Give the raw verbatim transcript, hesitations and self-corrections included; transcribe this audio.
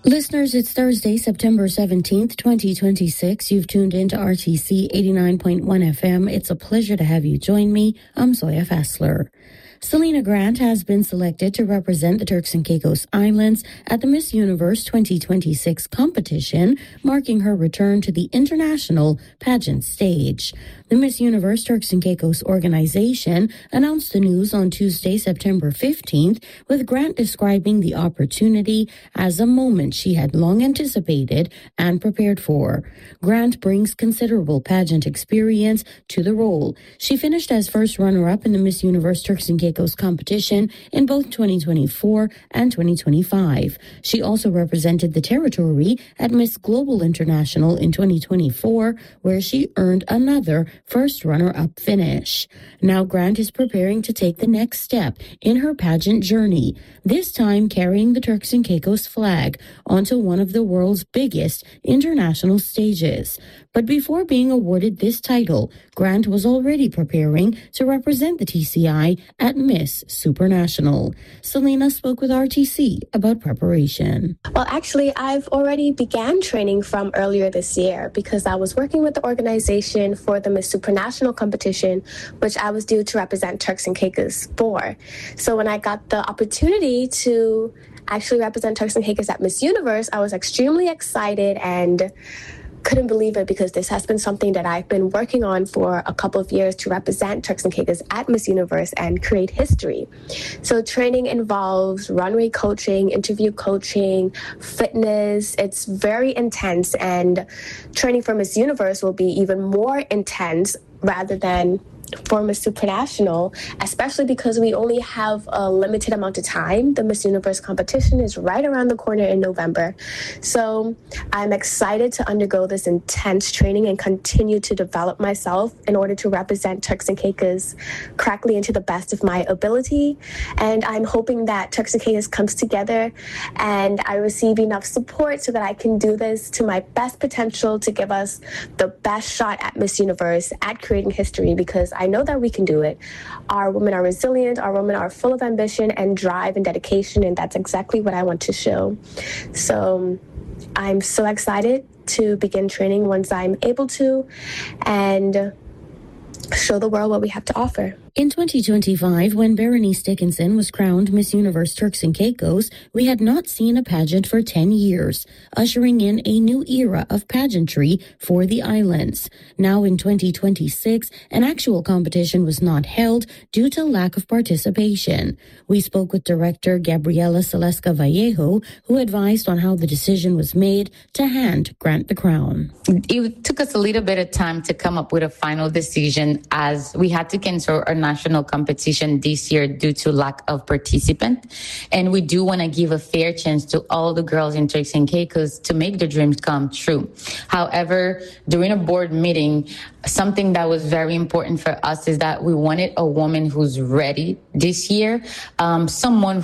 Listeners, it's Thursday, September seventeenth, twenty twenty-six. You've tuned into R T C eighty-nine point one F M. It's a pleasure to have you join me. I'm Zoya Fassler. Selena Grant has been selected to represent the Turks and Caicos Islands at the Miss Universe twenty twenty-six competition, marking her return to the international pageant stage. The Miss Universe Turks and Caicos organization announced the news on Tuesday, September fifteenth, with Grant describing the opportunity as a moment she had long anticipated and prepared for. Grant brings considerable pageant experience to the role. She finished as first runner-up in the Miss Universe Turks and Caicos competition in both twenty twenty-four and twenty twenty-five. She also represented the territory at Miss Global International in twenty twenty-four, where she earned another first runner-up finish. Now Grant is preparing to take the next step in her pageant journey, this time carrying the Turks and Caicos flag onto one of the world's biggest international stages. But before being awarded this title, Grant was already preparing to represent the T C I at Miss Supranational. Selena spoke with R T C about preparation. Well, actually, I've already began training from earlier this year because I was working with the organization for the Miss Supranational competition, which I was due to represent Turks and Caicos for. So when I got the opportunity to actually represent Turks and Caicos at Miss Universe, I was extremely excited and couldn't believe it because this has been something that I've been working on for a couple of years to represent Turks and Caicos at Miss Universe and create history. So training involves runway coaching, interview coaching, fitness. It's very intense, and training for Miss Universe will be even more intense rather than for Miss Supranational, especially because we only have a limited amount of time. The Miss Universe competition is right around the corner in November. So I'm excited to undergo this intense training and continue to develop myself in order to represent Turks and Caicos correctly and to the best of my ability. And I'm hoping that Turks and Caicos comes together and I receive enough support so that I can do this to my best potential to give us the best shot at Miss Universe at creating history, because I know that we can do it. Our women are resilient, our women are full of ambition and drive and dedication, and that's exactly what I want to show. So I'm so excited to begin training once I'm able to and show the world what we have to offer. In twenty twenty-five, when Berenice Dickinson was crowned Miss Universe Turks and Caicos, we had not seen a pageant for ten years, ushering in a new era of pageantry for the islands. Now in twenty twenty-six, an actual competition was not held due to lack of participation. We spoke with director Gabriela Celesca Vallejo, who advised on how the decision was made to hand Grant the crown. It took us a little bit of time to come up with a final decision, as we had to cancel our national competition this year due to lack of participant. And we do want to give a fair chance to all the girls in Turks and Caicos to make their dreams come true. However, during a board meeting, something that was very important for us is that we wanted a woman who's ready this year, um, someone